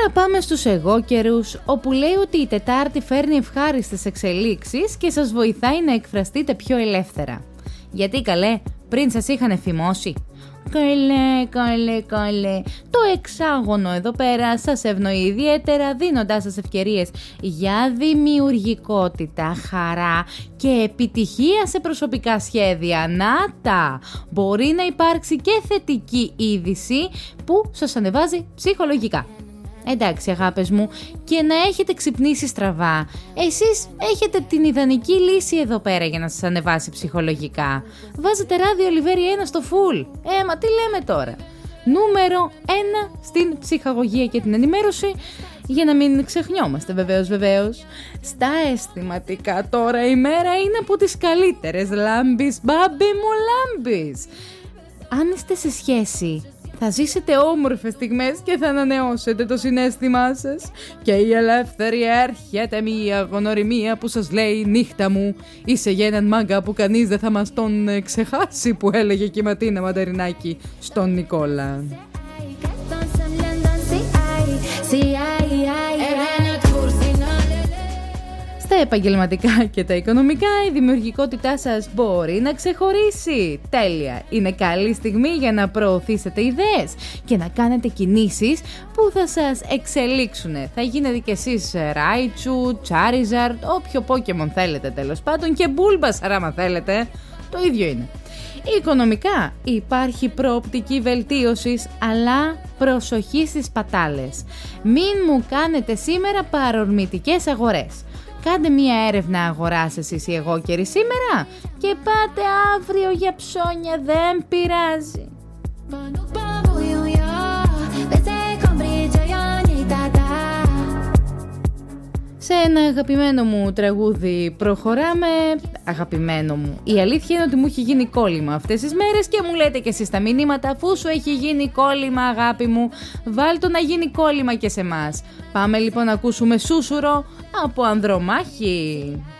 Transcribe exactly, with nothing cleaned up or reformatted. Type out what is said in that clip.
Τώρα πάμε στους εγώ καιρούς, όπου λέει ότι η Τετάρτη φέρνει ευχάριστες εξελίξεις και σας βοηθάει να εκφραστείτε πιο ελεύθερα. Γιατί καλέ, πριν σας είχαν φημώσει? Καλέ, καλέ, καλέ. Το εξάγωνο εδώ πέρα σας ευνοεί ιδιαίτερα, δίνοντάς σας ευκαιρίες για δημιουργικότητα, χαρά και επιτυχία σε προσωπικά σχέδια. Να τα! Μπορεί να υπάρξει και θετική είδηση που σας ανεβάζει ψυχολογικά. Εντάξει αγάπες μου, και να έχετε ξυπνήσει στραβά. Εσείς έχετε την ιδανική λύση εδώ πέρα για να σας ανεβάσει ψυχολογικά. Βάζετε ράδιο Ολιβέρη ένα στο φουλ. Ε, μα τι λέμε τώρα. Νούμερο ένα στην ψυχαγωγία και την ενημέρωση, για να μην ξεχνιόμαστε βεβαίως βεβαίως. Στα αισθηματικά τώρα η μέρα είναι από τις καλύτερες. Λάμπης, μπάμπι μου λάμπης. Αν είστε σε σχέση, θα ζήσετε όμορφες στιγμές και θα ανανεώσετε το συναίσθημά σας. Και η ελεύθερη έρχεται μια γνωριμία που σας λέει νύχτα μου, είσαι για έναν μάγκα που κανείς δεν θα μας τον ξεχάσει, που έλεγε και η Ματίνα Μανταρινάκη στον Νικόλα. Στα επαγγελματικά και τα οικονομικά η δημιουργικότητά σας μπορεί να ξεχωρίσει. Τέλεια! Είναι καλή στιγμή για να προωθήσετε ιδέες και να κάνετε κινήσεις που θα σας εξελίξουν. Θα γίνετε κι εσείς Ράιτσου, Τσάριζαρντ, όποιο Πόκεμον θέλετε τέλος πάντων, και Μπούλμπασαρ άμα θέλετε. Το ίδιο είναι. Οικονομικά υπάρχει προοπτική βελτίωσης, αλλά προσοχή στις πατάλες. Μην μου κάνετε σήμερα παρορμητικές αγορές. Κάντε μία έρευνα αγοράς εσείς οι εγώ καιροί σήμερα και πάτε αύριο για ψώνια, δεν πειράζει. Σε ένα αγαπημένο μου τραγούδι προχωράμε. Αγαπημένο μου. Η αλήθεια είναι ότι μου έχει γίνει κόλλημα αυτές τις μέρες και μου λέτε κι εσείς τα μηνύματα, αφού σου έχει γίνει κόλλημα αγάπη μου, βάλ' το να γίνει κόλλημα και σε εμάς. Πάμε λοιπόν να ακούσουμε Σούσουρο από Ανδρομάχη.